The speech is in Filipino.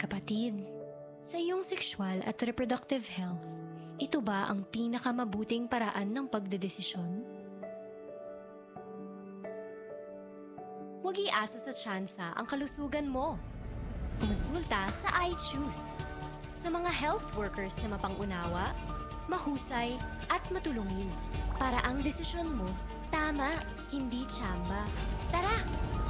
Kapatid, sa iyong sexual at reproductive health, ito ba ang pinakamabuting paraan ng pagdedesisyon? Huwag iasa sa tsansa ang kalusugan mo. Kumonsulta sa iChoose. Sa mga health workers na mapangunawa, mahusay at matulungin para ang desisyon mo tama, hindi tsamba. Tara!